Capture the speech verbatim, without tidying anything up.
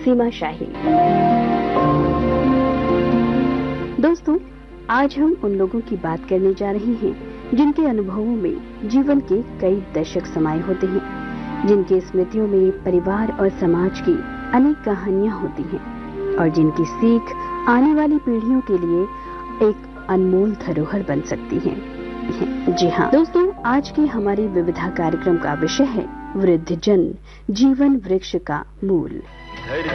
सीमा शाही। दोस्तों, आज हम उन लोगों की बात करने जा रहे हैं जिनके अनुभवों में जीवन के कई दशक समाये होते हैं, जिनकी स्मृतियों में परिवार और समाज की अनेक कहानियां होती हैं और जिनकी सीख आने वाली पीढ़ियों के लिए एक अनमोल धरोहर बन सकती है। जी हाँ दोस्तों, आज के हमारी विविधा कार्यक्रम का विषय है वृद्धजन, जीवन वृक्ष का मूल।